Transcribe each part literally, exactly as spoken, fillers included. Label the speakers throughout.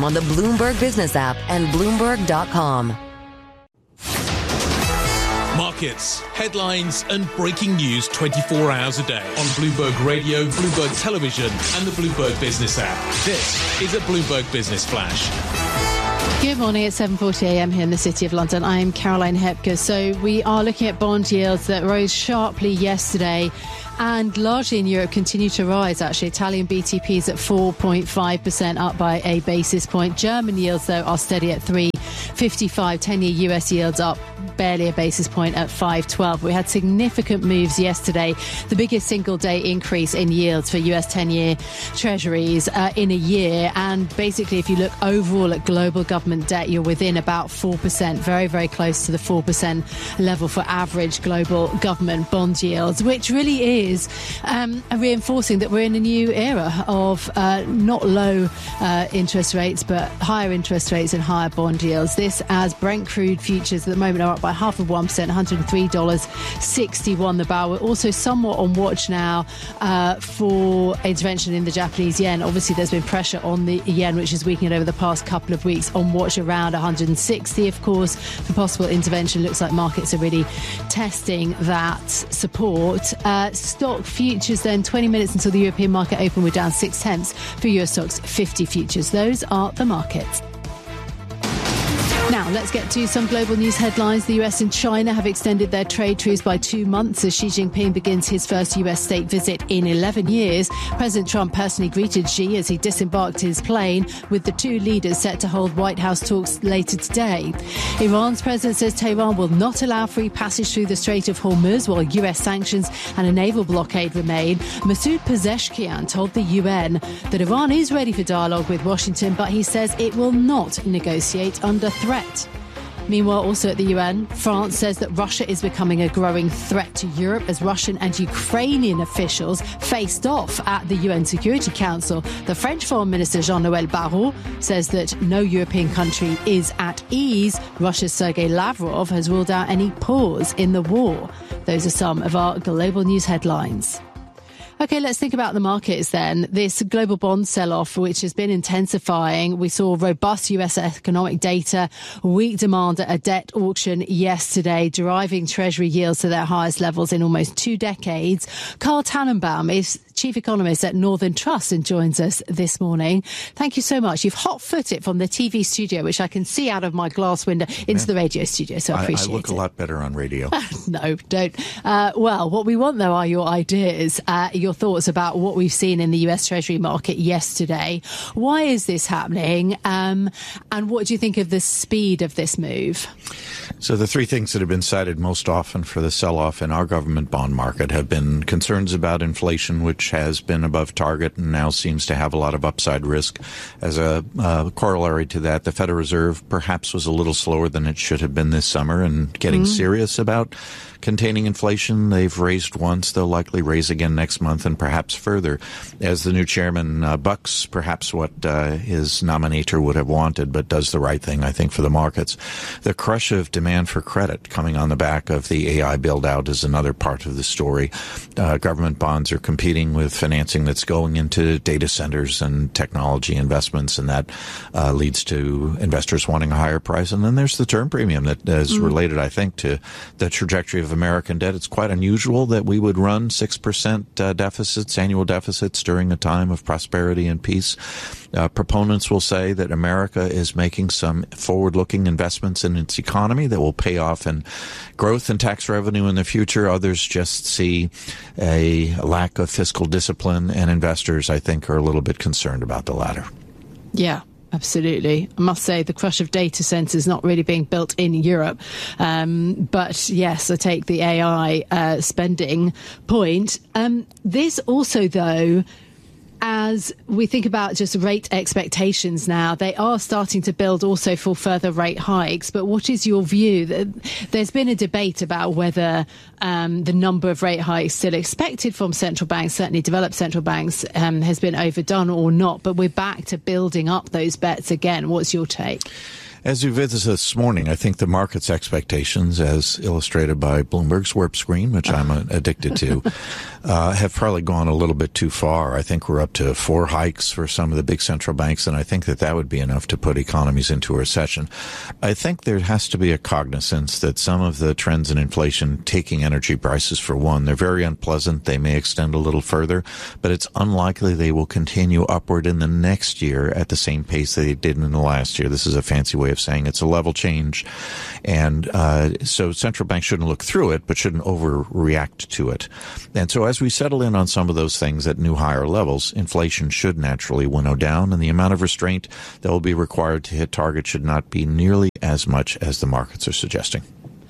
Speaker 1: anytime on the Bloomberg Business app and Bloomberg dot com.
Speaker 2: Markets, headlines and breaking news twenty-four hours a day on Bloomberg Radio, Bloomberg Television and the Bloomberg Business app. This is a Bloomberg Business Flash.
Speaker 3: Good morning. It's seven forty a m here in the City of London. I'm Caroline Hepker. So we are looking at bond yields that rose sharply yesterday and largely in Europe continue to rise, actually. Italian B T P is at four point five percent, up by a basis point. German yields, though, are steady at three fifty-five. ten-year U S yields up barely a basis point at five twelve. We had significant moves yesterday, the biggest single day increase in yields for U S ten-year treasuries uh, in a year. And basically, if you look overall at global government debt, you're within about four percent, very, very close to the four percent level for average global government bond yields, which really is um, reinforcing that we're in a new era of uh, not low uh, interest rates, but higher interest rates and higher bond yields. This as Brent crude futures at the moment are up by half of one percent, one hundred three dollars sixty-one the barrel. We're also somewhat on watch now uh, for intervention in the Japanese yen. Obviously, there's been pressure on the yen, which is weakening over the past couple of weeks. On watch around one hundred sixty, of course, for possible intervention. Looks like markets are really testing that support. Uh, stock futures then, twenty minutes until the European market open, we're down six tenths for Euro Stoxx fifty futures. Those are the markets. Now, let's get to some global news headlines. The U S and China have extended their trade truce by two months as Xi Jinping begins his first U S state visit in eleven years. President Trump personally greeted Xi as he disembarked his plane, with the two leaders set to hold White House talks later today. Iran's president says Tehran will not allow free passage through the Strait of Hormuz while U S sanctions and a naval blockade remain. Masoud Pezeshkian told the U N that Iran is ready for dialogue with Washington, but he says it will not negotiate under threat. Meanwhile, also at the U N, France says that Russia is becoming a growing threat to Europe as Russian and Ukrainian officials faced off at the U N Security Council. The French Foreign Minister Jean-Noël Barrot says that no European country is at ease. Russia's Sergei Lavrov has ruled out any pause in the war. Those are some of our global news headlines. OK, let's think about the markets then. This global bond sell-off, which has been intensifying. We saw robust U S economic data, weak demand at a debt auction yesterday, driving Treasury yields to their highest levels in almost two decades. Carl Tannenbaum is chief economist at Northern Trust and joins us this morning. Thank you so much. You've hot-footed from the T V studio, which I can see out of my glass window, into the radio studio, so I appreciate it.
Speaker 4: I look
Speaker 3: it.
Speaker 4: a lot better on radio.
Speaker 3: No, don't. Uh, well, what we want, though, are your ideas, uh, your thoughts about what we've seen in the U S Treasury market yesterday. Why is this happening? Um, and what do you think of the speed of this move?
Speaker 4: So the three things that have been cited most often for the sell-off in our government bond market have been concerns about inflation, which has been above target and now seems to have a lot of upside risk. As a uh, corollary to that, the Federal Reserve perhaps was a little slower than it should have been this summer and getting mm. serious about containing inflation. They've raised once. They'll likely raise again next month and perhaps further. As the new chairman uh, bucks perhaps what uh, his nominator would have wanted, but does the right thing, I think, for the markets. The crush of demand for credit coming on the back of the A I build-out is another part of the story. Uh, government bonds are competing with financing that's going into data centers and technology investments, and that uh, leads to investors wanting a higher price. And then there's the term premium that is mm. related, I think, to the trajectory of American debt. It's quite unusual that we would run six percent uh, deficits, annual deficits, during a time of prosperity and peace. Uh, proponents will say that America is making some forward-looking investments in its economy that will pay off in growth and tax revenue in the future. Others just see a lack of fiscal discipline, and investors, I think, are a little bit concerned about the latter.
Speaker 3: Yeah. Absolutely. I must say the crush of data centres not really being built in Europe. Um, but yes, I take the A I uh, spending point. Um, this also, though, as we think about just rate expectations now, they are starting to build also for further rate hikes. But what is your view? There's been a debate about whether um, the number of rate hikes still expected from central banks, certainly developed central banks, um, has been overdone or not. But we're back to building up those bets again. What's your take?
Speaker 4: As we visited this morning, I think the market's expectations, as illustrated by Bloomberg's Warp Screen, which I'm addicted to, uh, have probably gone a little bit too far. I think we're up to four hikes for some of the big central banks, and I think that that would be enough to put economies into a recession. I think there has to be a cognizance that some of the trends in inflation, taking energy prices for one, they're very unpleasant. They may extend a little further, but it's unlikely they will continue upward in the next year at the same pace that they did in the last year. This is a fancy way of saying it's a level change. And uh, so central banks shouldn't look through it, but shouldn't overreact to it. And so as we settle in on some of those things at new higher levels, inflation should naturally winnow down, and the amount of restraint that will be required to hit target should not be nearly as much as the markets are suggesting.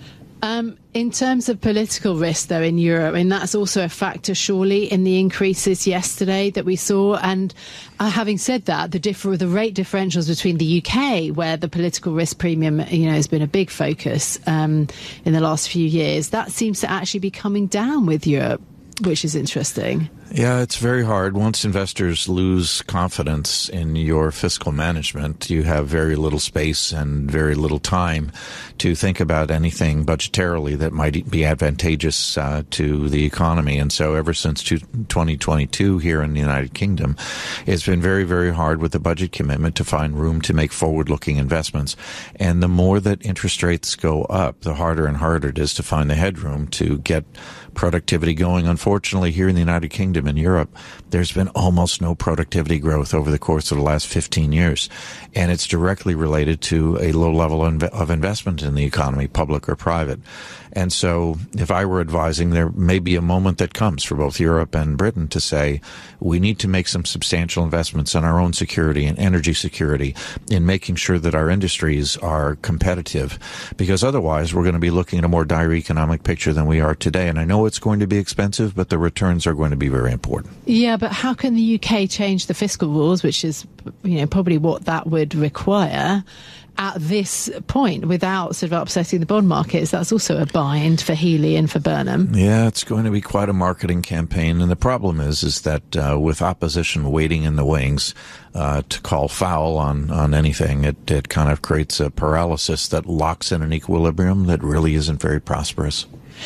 Speaker 3: Um, in terms of political risk, though, in Europe, I mean, that's also a factor, surely, in the increases yesterday that we saw. And uh, having said that, the, differ- the rate differentials between the U K, where the political risk premium, you know, has been a big focus um, in the last few years, that seems to actually be coming down with Europe, which is interesting.
Speaker 4: Yeah, it's very hard. Once investors lose confidence in your fiscal management, you have very little space and very little time to think about anything budgetarily that might be advantageous uh, to the economy. And so ever since twenty twenty-two here in the United Kingdom, it's been very, very hard with the budget commitment to find room to make forward-looking investments. And the more that interest rates go up, the harder and harder it is to find the headroom to get productivity going. Unfortunately, here in the United Kingdom and Europe, there's been almost no productivity growth over the course of the last fifteen years. And it's directly related to a low level of investment in the economy, public or private. And so if I were advising, there may be a moment that comes for both Europe and Britain to say, we need to make some substantial investments in our own security and energy security, in making sure that our industries are competitive, because otherwise we're going to be looking at a more dire economic picture than we are today. And I know it's going to be expensive, but the returns are going to be very important.
Speaker 3: Yeah, but how can the U K change the fiscal rules, which is, you know, probably what that would require, at this point without sort of upsetting the bond markets? That's also a bind for Healey and for Burnham.
Speaker 4: Yeah, it's going to be quite a marketing campaign. And the problem is, is that uh, with opposition waiting in the wings uh, to call foul on, on anything, it, it kind of creates a paralysis that locks in an equilibrium that really isn't very prosperous.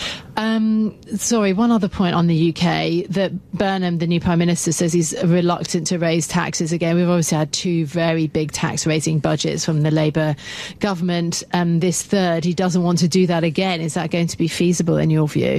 Speaker 3: Um, sorry, one other point on the U K, that Burnham, the new Prime Minister, says he's reluctant to raise taxes again. We've obviously had two very big tax-raising budgets from the Labour government. Um, this third, he doesn't want to do that again. Is that going to be feasible in your view?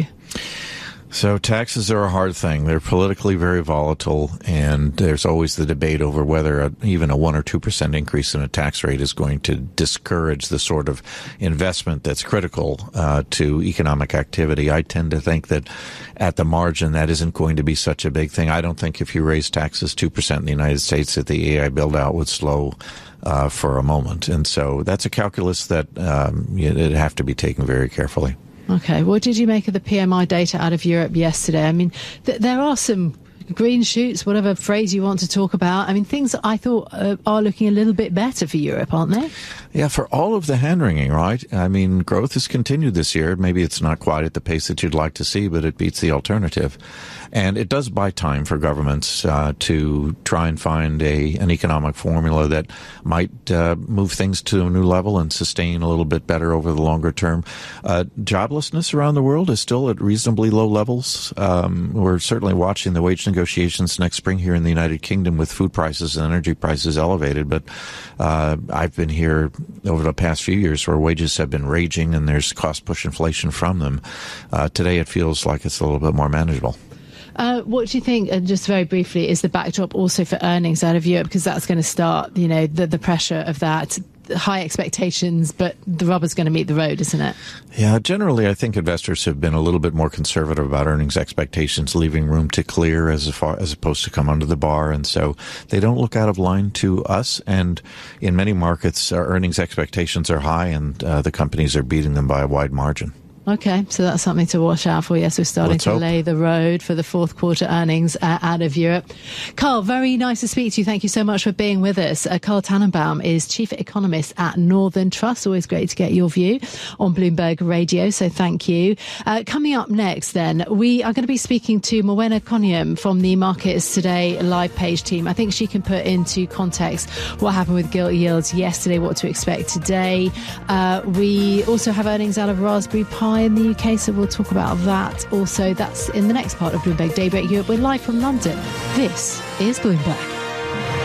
Speaker 4: So taxes are a hard thing. They're politically very volatile, and there's always the debate over whether a, even a one or two percent increase in a tax rate is going to discourage the sort of investment that's critical uh, to economic activity. I tend to think that at the margin that isn't going to be such a big thing. I don't think if you raise taxes two percent in the United States that the A I build-out would slow uh, for a moment. And so that's a calculus that um, it'd have to be taken very carefully.
Speaker 3: Okay. What did you make of the P M I data out of Europe yesterday? I mean, th- there are some green shoots, whatever phrase you want to talk about. I mean, things I thought uh, are looking a little bit better for Europe, aren't they?
Speaker 4: Yeah, for all of the hand-wringing, right? I mean, growth has continued this year. Maybe it's not quite at the pace that you'd like to see, but it beats the alternative. And it does buy time for governments uh, to try and find a an economic formula that might uh, move things to a new level and sustain a little bit better over the longer term. Uh, joblessness around the world is still at reasonably low levels. Um, we're certainly watching the wage negotiations next spring here in the United Kingdom with food prices and energy prices elevated. But uh, I've been here over the past few years where wages have been raging and there's cost-push inflation from them. Uh, today it feels like it's a little bit more manageable.
Speaker 3: Uh, what do you think, and just very briefly, is the backdrop also for earnings out of Europe? Because that's going to start, you know, the, the pressure of that. High expectations, but the rubber's going to meet the road, isn't it?
Speaker 4: Yeah, generally, I think investors have been a little bit more conservative about earnings expectations, leaving room to clear as far as opposed to come under the bar. And so they don't look out of line to us. And in many markets, our earnings expectations are high and uh, the companies are beating them by a wide margin.
Speaker 3: Okay, so that's something to watch out for. Yes, we're starting
Speaker 4: Let's
Speaker 3: to
Speaker 4: hope.
Speaker 3: lay the road for the fourth quarter earnings uh, out of Europe. Carl, very nice to speak to you. Thank you so much for being with us. Uh, Carl Tannenbaum is Chief Economist at Northern Trust. Always great to get your view on Bloomberg Radio, so thank you. Uh, coming up next then, we are going to be speaking to Morwenna Coniam from the Markets Today live page team. I think she can put into context what happened with gilt yields yesterday, what to expect today. Uh, we also have earnings out of Raspberry Pi in the U K, so we'll talk about that also. That's in the next part of Bloomberg Daybreak Europe. We're live from London. This is Bloomberg.